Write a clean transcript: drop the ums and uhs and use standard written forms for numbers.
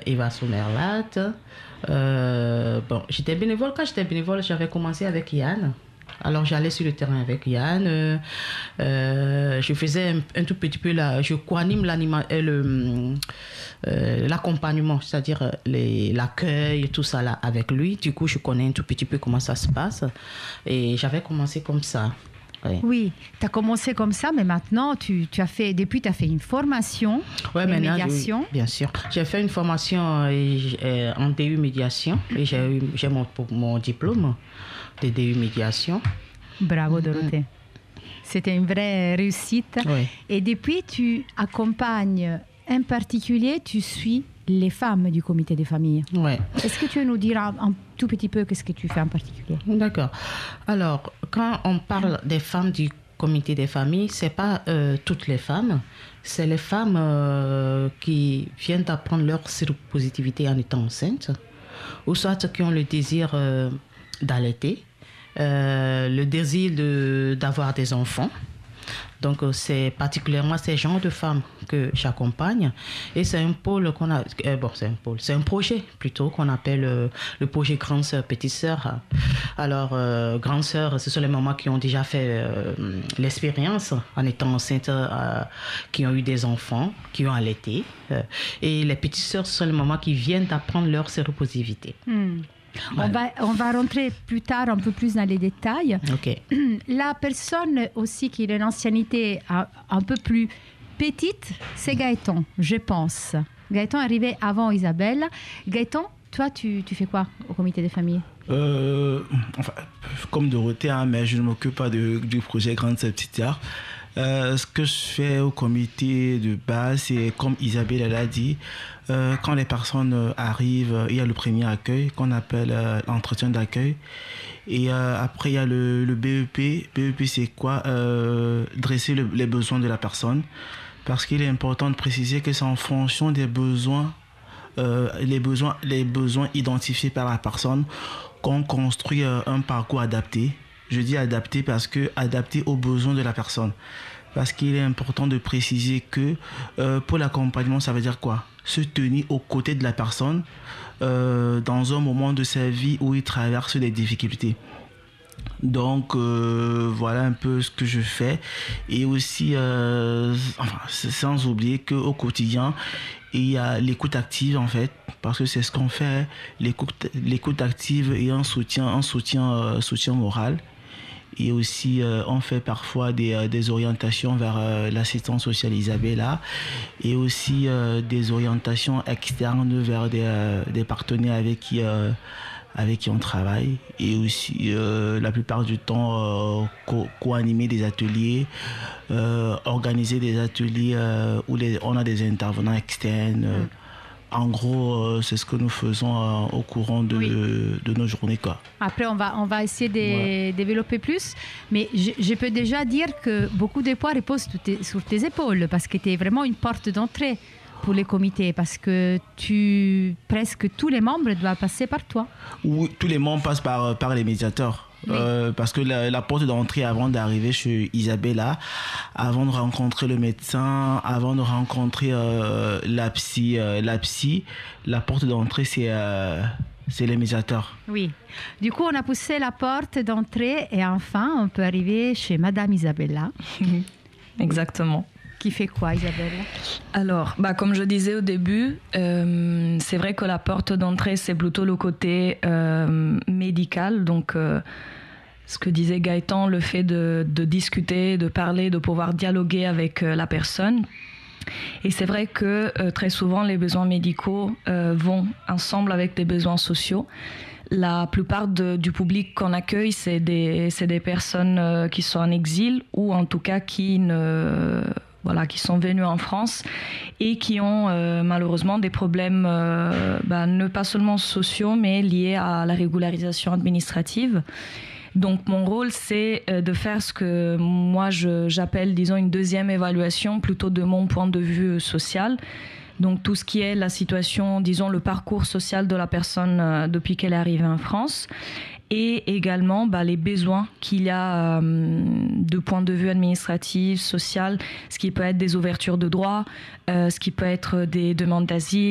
Eva Somerlat. Bon, j'étais bénévole. Quand j'étais bénévole, j'avais commencé avec Yann. Alors j'allais sur le terrain avec Yann, je faisais un tout petit peu je co-anime l'accompagnement, c'est-à-dire l'accueil, tout ça là avec lui. Du coup, je connais un tout petit peu comment ça se passe et j'avais commencé comme ça. Oui, tu as commencé comme ça, mais maintenant, tu as fait une formation de médiation. Bien sûr. J'ai fait une formation en DU médiation et j'ai mon diplôme de DU médiation. Bravo, Dorothée. C'était une vraie réussite. Oui. Et depuis, tu accompagnes, en particulier, tu suis les femmes du comité des familles. Ouais. Est-ce que tu veux nous dire un tout petit peu qu'est-ce que tu fais en particulier? D'accord. Alors, quand on parle des femmes du comité des familles, c'est pas toutes les femmes, c'est les femmes qui viennent d'apprendre leur séropositivité en étant enceintes, ou soit qui ont le désir d'allaiter, le désir d'avoir des enfants. Donc, c'est particulièrement ces genres de femmes que j'accompagne. Et c'est un pôle qu'on a... c'est un projet plutôt qu'on appelle le projet Grande Sœur, Petite Sœur. Alors, Grande Sœur, ce sont les mamans qui ont déjà fait l'expérience en étant enceintes, qui ont eu des enfants, qui ont allaité. Et les Petites Sœurs, ce sont les mamans qui viennent d'apprendre leur séropositivité. Voilà. On va rentrer plus tard un peu plus dans les détails. Okay. La personne aussi qui est une ancienneté un peu plus petite, c'est Gaëtan, je pense. Gaëtan est arrivé avant Isabelle. Gaëtan, toi, tu fais quoi au comité des familles? Comme Dorothée, mais je ne m'occupe pas du projet Grande Sœur Petite Sœur. Ce que je fais au comité de base, c'est comme Isabelle l'a dit, quand les personnes arrivent, il y a le premier accueil qu'on appelle l'entretien d'accueil. Et après, il y a le BEP. BEP, c'est quoi? Dresser les besoins de la personne. Parce qu'il est important de préciser que c'est en fonction des besoins, les besoins identifiés par la personne, qu'on construit un parcours adapté. Je dis adapté parce que adapté aux besoins de la personne. Parce qu'il est important de préciser que pour l'accompagnement, ça veut dire quoi? Se tenir aux côtés de la personne dans un moment de sa vie où il traverse des difficultés. Donc voilà un peu ce que je fais. Et aussi, sans oublier qu'au quotidien, il y a l'écoute active en fait, parce que c'est ce qu'on fait, l'écoute active et un soutien moral. Et aussi, on fait parfois des orientations vers l'assistance sociale Isabella et aussi des orientations externes vers des partenaires avec qui on travaille. Et aussi, la plupart du temps, co-animer des ateliers, organiser des ateliers où on a des intervenants externes. En gros, c'est ce que nous faisons au courant de nos journées, quoi. Après, on va essayer de développer plus. Mais je peux déjà dire que beaucoup de poids reposent sur tes épaules parce que tu es vraiment une porte d'entrée pour les comités parce que presque tous les membres doivent passer par toi. Oui, tous les membres passent par les médiateurs. Oui. Parce que la porte d'entrée avant d'arriver chez Isabella, avant de rencontrer le médecin, avant de rencontrer la psy, la porte d'entrée c'est les médiateurs. Oui. Du coup, on a poussé la porte d'entrée et enfin, on peut arriver chez Madame Isabella. Exactement. Qui fait quoi, Isabelle? Alors, comme je disais au début, c'est vrai que la porte d'entrée, c'est plutôt le côté médical. Donc, ce que disait Gaëtan, le fait de discuter, de parler, de pouvoir dialoguer avec la personne. Et c'est vrai que très souvent, les besoins médicaux vont ensemble avec les besoins sociaux. La plupart du public qu'on accueille, c'est des personnes qui sont en exil ou en tout cas qui sont venus en France et qui ont malheureusement des problèmes, ne pas seulement sociaux, mais liés à la régularisation administrative. Donc mon rôle, c'est de faire ce que moi j'appelle, disons, une deuxième évaluation, plutôt de mon point de vue social. Donc tout ce qui est la situation, disons, le parcours social de la personne depuis qu'elle est arrivée en France. Et également les besoins qu'il y a de point de vue administratif, social, ce qui peut être des ouvertures de droits, ce qui peut être des demandes d'asile,